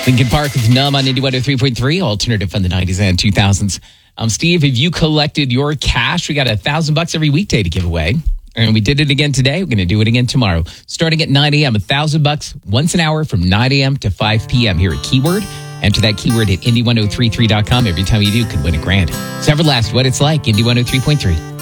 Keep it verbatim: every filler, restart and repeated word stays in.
Lincoln Park with Numb on Indy one oh three point three, alternative from the nineties and two thousands. Um, Steve, have you collected your cash? We got a thousand bucks every weekday to give away. And we did it again today. We're going to do it again tomorrow. Starting at nine a.m., a thousand bucks once an hour from nine a.m. to five p.m. here at Keyword. Enter that keyword at Indy ten thirty-three dot com. Every time you do, you could win a grand. It's Everlast, what it's like, Indy one oh three point three.